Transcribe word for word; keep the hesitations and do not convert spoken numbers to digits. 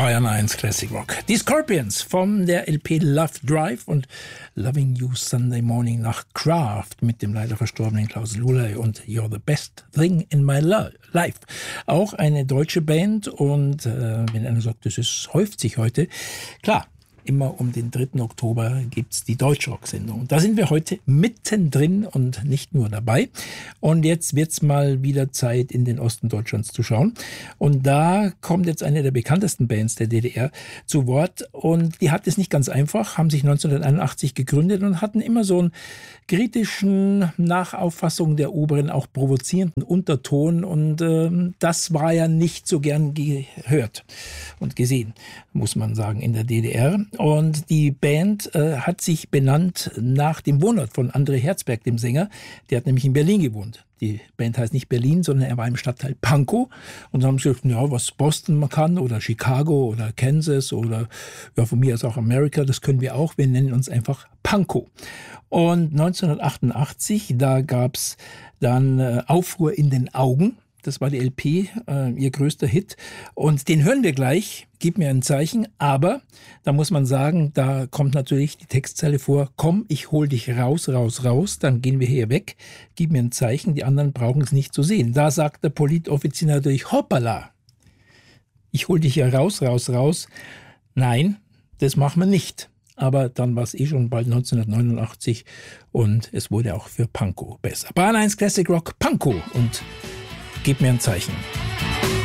Bayern eins Classic Rock. Die Scorpions von der L P Love Drive und Loving You Sunday Morning nach Kraft mit dem leider verstorbenen Klaus Lulay und You're the Best Thing in My Life. Auch eine deutsche Band und äh, wenn einer sagt, das ist, häuft sich heute, klar. Immer um den dritten Oktober gibt's die Deutschrock-Sendung. Da sind wir heute mittendrin und nicht nur dabei. Und jetzt wird's mal wieder Zeit, in den Osten Deutschlands zu schauen. Und da kommt jetzt eine der bekanntesten Bands der D D R zu Wort. Und die hat es nicht ganz einfach, haben sich neunzehnhunderteinundachtzig gegründet und hatten immer so einen kritischen, nach Auffassung der Oberen auch provozierenden Unterton. Und äh, das war ja nicht so gern gehört und gesehen, muss man sagen, in der D D R. Und die Band äh, hat sich benannt nach dem Wohnort von André Herzberg, dem Sänger. Der hat nämlich in Berlin gewohnt. Die Band heißt nicht Berlin, sondern er war im Stadtteil Pankow. Und dann haben sie gesagt, ja, was Boston man kann oder Chicago oder Kansas oder ja, von mir aus auch Amerika, das können wir auch. Wir nennen uns einfach Pankow. Und neunzehnhundertachtundachtzig, da gab's dann äh, Aufruhr in den Augen. Das war die L P, äh, ihr größter Hit. Und den hören wir gleich. Gib mir ein Zeichen. Aber da muss man sagen, da kommt natürlich die Textzeile vor. Komm, ich hol dich raus, raus, raus. Dann gehen wir hier weg. Gib mir ein Zeichen. Die anderen brauchen es nicht zu sehen. Da sagt der Politoffizier natürlich, hoppala. Ich hol dich ja raus, raus, raus. Nein, das machen wir nicht. Aber dann war es eh schon bald neunzehnhundertneunundachtzig. Und es wurde auch für Pankow besser. Bayern eins Classic Rock, Pankow und Gib mir ein Zeichen.